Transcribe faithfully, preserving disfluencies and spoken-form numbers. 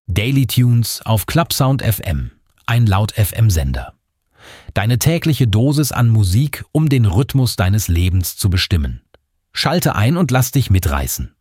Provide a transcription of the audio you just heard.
Daily Tunes auf Clubsound F M, ein Laut-F M-Sender. Deine tägliche Dosis an Musik, um den Rhythmus deines Lebens zu bestimmen. Schalte ein und lass dich mitreißen.